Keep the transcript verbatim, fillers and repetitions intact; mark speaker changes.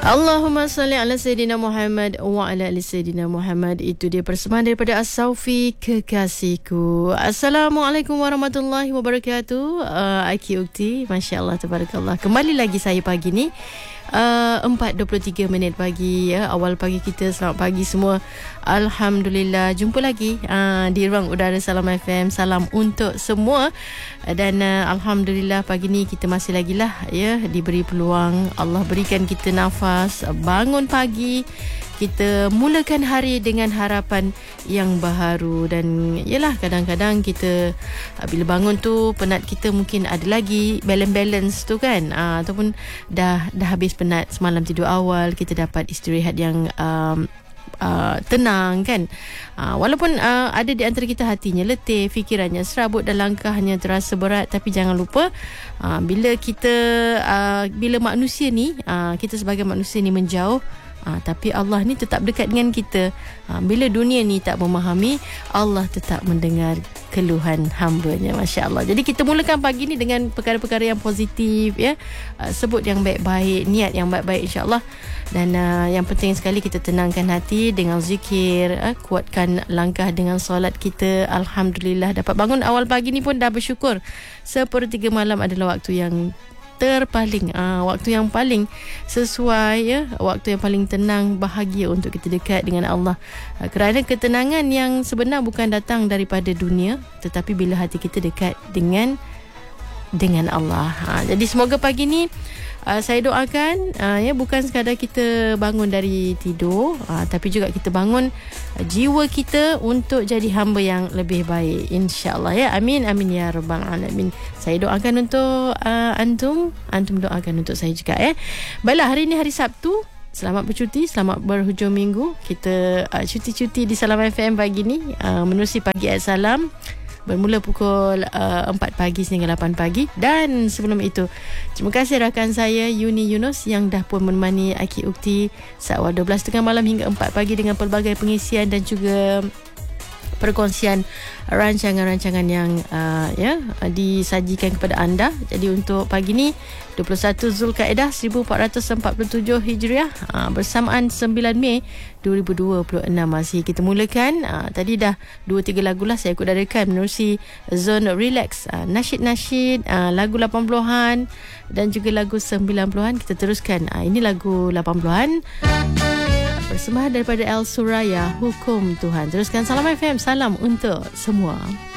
Speaker 1: Allahumma salli ala Sayyidina Muhammad wa ala ali Sayyidina Muhammad. Itu dia persembahan daripada As-Saufi, Kekasihku. Assalamualaikum warahmatullahi wabarakatuh. uh, Aki Ukti, Masya Allah, Tabarakallah. Kembali lagi saya pagi ni, uh, empat dua puluh tiga minit pagi, ya, awal pagi kita. Selamat pagi semua. Alhamdulillah, jumpa lagi uh, di ruang udara Salam F M. Salam untuk semua. Dan uh, Alhamdulillah pagi ni kita masih lagi lah, ya, diberi peluang. Allah berikan kita nafas, bangun pagi, kita mulakan hari dengan harapan yang baharu. Dan yalah, kadang-kadang kita uh, bila bangun tu penat, kita mungkin ada lagi balance-balance tu kan, uh, ataupun dah dah habis penat semalam tidur awal, kita dapat istirahat yang um, Uh, tenang kan. uh, Walaupun uh, ada di antara kita hatinya letih, fikirannya serabut dan langkahnya terasa berat, tapi jangan lupa uh, bila kita uh, bila manusia ni, uh, kita sebagai manusia ni menjauh, uh, tapi Allah ni tetap dekat dengan kita. uh, Bila dunia ni tak memahami, Allah tetap mendengar keluhan hamba-Nya. Masya Allah. Jadi kita mulakan pagi ni dengan perkara-perkara yang positif, ya, uh, sebut yang baik-baik, niat yang baik-baik, insya-Allah. Dan uh, yang penting sekali kita tenangkan hati dengan zikir, uh, kuatkan langkah dengan solat kita. Alhamdulillah dapat bangun awal pagi ni pun dah bersyukur. Sepertiga malam adalah waktu yang terpaling, uh, waktu yang paling sesuai, ya, waktu yang paling tenang, bahagia untuk kita dekat dengan Allah. Uh, kerana ketenangan yang sebenar bukan datang daripada dunia, tetapi bila hati kita dekat dengan dengan Allah. Ha, jadi semoga pagi ni uh, saya doakan, uh, ya, bukan sekadar kita bangun dari tidur, uh, tapi juga kita bangun uh, jiwa kita untuk jadi hamba yang lebih baik, insya-Allah, ya. Amin amin ya rabbal alamin. Saya doakan untuk uh, antum, antum doakan untuk saya juga, ya. Baiklah, hari ini hari Sabtu. Selamat bercuti, selamat berhujung minggu. Kita uh, cuti-cuti di Salam F M pagi ni, uh, menerusi pagi at salam. Bermula pukul uh, empat pagi sehingga lapan pagi. Dan sebelum itu, terima kasih rakan saya Yuni Yunus yang dah pun menemani Aki Ukti seawal dua belas tiga puluh malam hingga empat pagi dengan pelbagai pengisian dan juga perkongsian rancangan-rancangan yang uh, ya disajikan kepada anda. Jadi untuk pagi ni dua puluh satu Zulkaidah seribu empat ratus empat puluh tujuh Hijriah, uh, bersamaan sembilan Mei dua ribu dua puluh enam, masih kita mulakan. Uh, tadi dah dua tiga lagu lah saya kudarakan menerusi zone relax, uh, nasyid-nasyid, uh, lagu lapan puluhan dan juga lagu sembilan puluhan. Kita teruskan. Uh, ini lagu lapan puluhan. Persembahan daripada El Suraya, Hukum Tuhan. Teruskan Salam F M, salam untuk semua.